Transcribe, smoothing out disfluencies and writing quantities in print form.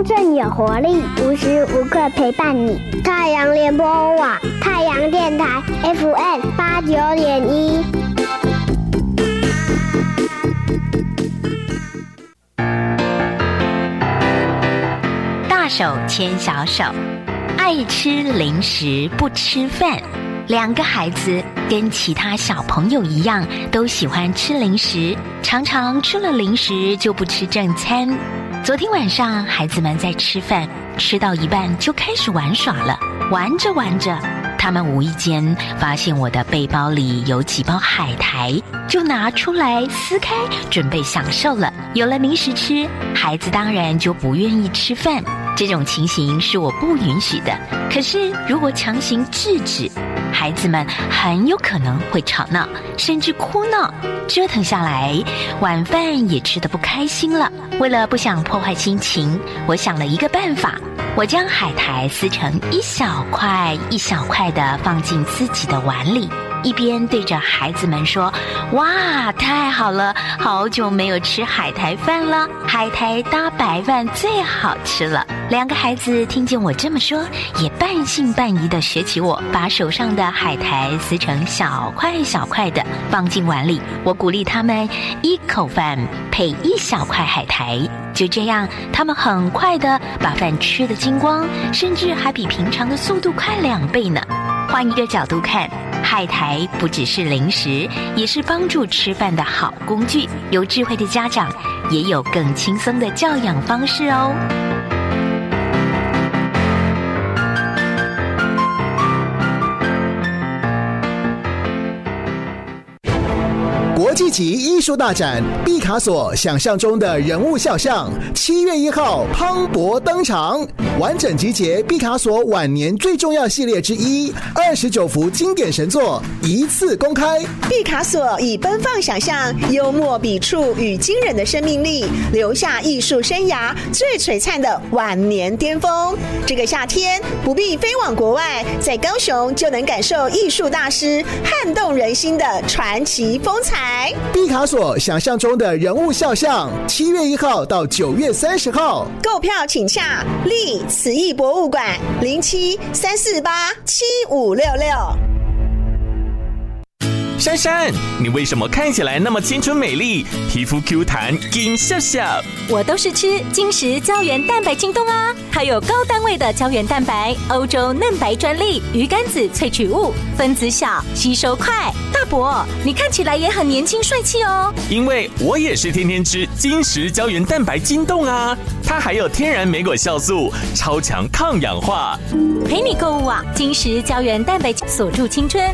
公正有活力，无时无刻陪伴你。太阳联播网，太阳电台 FM89.1。 大手牵小手，爱吃零食不吃饭。2个孩子跟其他小朋友一样，都喜欢吃零食，常常吃了零食就不吃正餐。昨天晚上，孩子们在吃饭，吃到一半就开始玩耍了。玩着玩着，他们无意间发现我的背包里有几包海苔，就拿出来撕开，准备享受了。有了零食吃，孩子当然就不愿意吃饭。这种情形是我不允许的。可是如果强行制止，孩子们很有可能会吵闹，甚至哭闹，折腾下来，晚饭也吃得不开心了。为了不想破坏心情，我想了一个办法，我将海苔撕成一小块一小块的放进自己的碗里，一边对着孩子们说：哇，太好了，好久没有吃海苔饭了，海苔搭白饭最好吃了。2个孩子听见我这么说，也半信半疑地学起我，把手上的海苔撕成小块小块的放进碗里。我鼓励他们1口饭配1小块海苔，就这样他们很快地把饭吃得精光，甚至还比平常的速度快2倍呢。换一个角度看，海苔不只是零食，也是帮助吃饭的好工具。有智慧的家长也有更轻松的教养方式哦。 国际级艺术大展毕卡索想象中的人物肖像7月1号磅礴登场，完整集结毕卡索晚年最重要系列之一，29幅经典神作一次公开。 毕卡索以奔放想象、幽默笔触与惊人的生命力，留下艺术生涯最璀璨的晚年巅峰。这个夏天不必飞往国外，在高雄就能感受艺术大师撼动人心的传奇风采。 毕卡索想象中的人物肖像，7月1号到9月30号， 购票请洽立慈艺博物馆0734875566。 珊珊，你为什么看起来那么清纯美丽，皮肤 Q 弹金笑笑？ 我都是吃金石胶原蛋白京东啊，它有高单位的胶原蛋白，欧洲嫩白专利，鱼肝子萃取物，分子小，吸收快。大伯，你看起来也很年轻帅气哦。 因为我也是天天吃金石胶原蛋白京东啊，它还有天然莓果酵素，超强抗氧化。 陪你购物啊，金石胶原蛋白锁住青春。